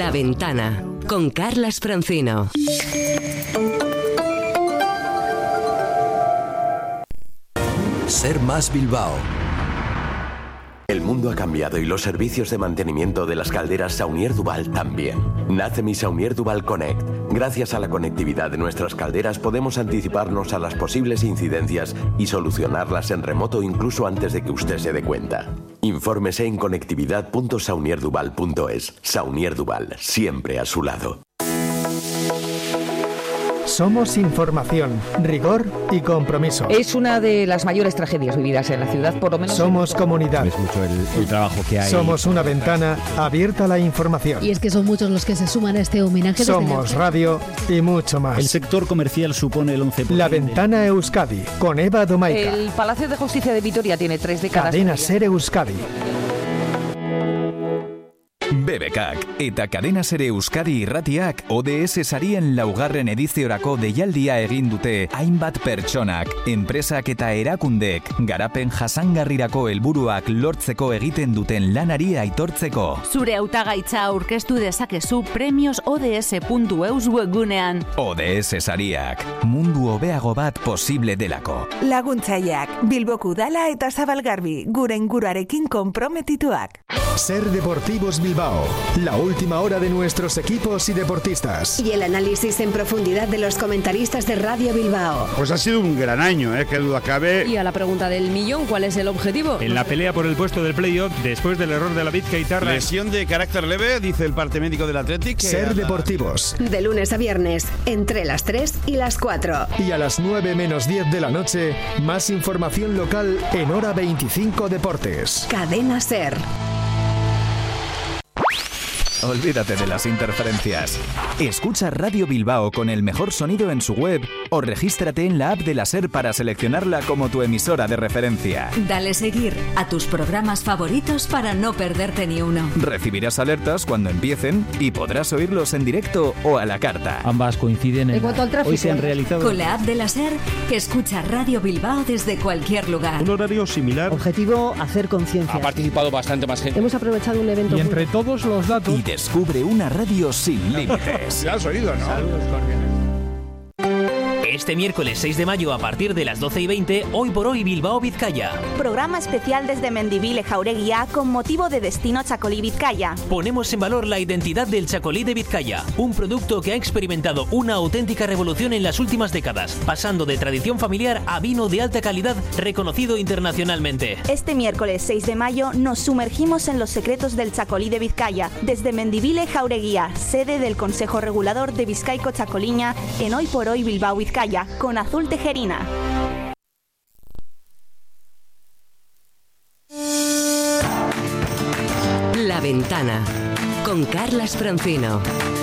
La Ventana, con Carlas Francino. Ser Más Bilbao. El mundo ha cambiado y los servicios de mantenimiento de las calderas Saunier Duval también. Nace mi Saunier Duval Connect. Gracias a la conectividad de nuestras calderas podemos anticiparnos a las posibles incidencias y solucionarlas en remoto incluso antes de que usted se dé cuenta. Infórmese en conectividad.saunierduval.es. Saunier Duval, siempre a su lado. Somos información, rigor y compromiso. Es una de las mayores tragedias vividas en la ciudad, por lo menos. Somos comunidad. Es mucho el trabajo que hay. Somos una ventana abierta a la información. Y es que son muchos los que se suman a este homenaje. Somos radio y mucho más. El sector comercial supone el 11%. La Ventana Euskadi, con Eva Domaica. El Palacio de Justicia de Vitoria tiene 3 décadas. Cadena Ser Euskadi. BBKak eta Cadena Ser Euskadi irratiak ODS sarien laugarren ediziorako deialdia egin dute hainbat pertsonak, enpresak eta erakundek garapen jasangarrirako helburuak lortzeko egiten duten lanari aitortzeko. Zure hautagaitza aurkeztu dezakezu premiosods.eus webgunean. ODS sariak, mundu hobeago bat posible delako. Laguntzaileak, Bilboko Udala eta Zabalgarbi, gure inguruarekin konprometituak. Ser Deportivos Bilbao, la última hora de nuestros equipos y deportistas. Y el análisis en profundidad de los comentaristas de Radio Bilbao. Pues ha sido un gran año, que duda cabe. Y a la pregunta del millón, ¿cuál es el objetivo? En la pelea por el puesto del playoff, después del error de la Bizkaitarra. Lesión de carácter leve, dice el parte médico del Athletic. Ser Deportivos. De lunes a viernes, entre las 3 y las 4. Y a las 9 menos 10 de la noche, más información local en Hora 25 Deportes. Cadena Ser. Olvídate de las interferencias. Escucha Radio Bilbao con el mejor sonido en su web o regístrate en la app de la SER para seleccionarla como tu emisora de referencia. Dale seguir a tus programas favoritos para no perderte ni uno. Recibirás alertas cuando empiecen y podrás oírlos en directo o a la carta. Ambas coinciden en cuanto al tráfico. Hoy se han realizado. Con la app de la SER, escucha Radio Bilbao desde cualquier lugar. Un horario similar. Objetivo, hacer conciencia. Ha participado bastante más gente. Hemos aprovechado un evento. Y entre todos los datos. Y descubre una radio sin límites. Ya has oído, ¿no? Saludos cordiales. Este miércoles 6 de mayo a partir de las 12:20, Hoy por Hoy Bilbao Vizcaya. Programa especial desde Mendivil Jaureguía con motivo de Destino Chacolí Vizcaya. Ponemos en valor la identidad del chacolí de Vizcaya, un producto que ha experimentado una auténtica revolución en las últimas décadas, pasando de tradición familiar a vino de alta calidad reconocido internacionalmente. Este miércoles 6 de mayo nos sumergimos en los secretos del chacolí de Vizcaya, desde Mendivil Jaureguía, sede del Consejo Regulador de Vizcaico Chacoliña, en Hoy por Hoy Bilbao Vizcaya, con Azul Tejerina. La Ventana, con Carlas Francino.